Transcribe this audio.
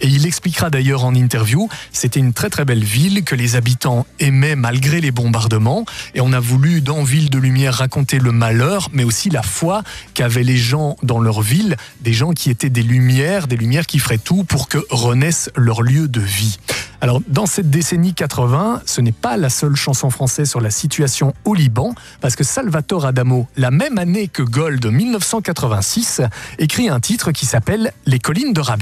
Et il expliquera d'ailleurs en interview, c'était une très très belle ville que les habitants aimaient malgré les bombardements. Et on a voulu dans Ville de Lumière raconter le malheur, mais aussi la foi qu'avaient les gens dans leur ville, des gens qui étaient des lumières qui feraient tout pour que renaisse leur lieu de vie. Alors, dans cette décennie 80, ce n'est pas la seule chanson française sur la situation au Liban, parce que Salvatore Adamo, la même année que Gold, 1986, écrit un titre qui s'appelle « Les collines de Rabia ».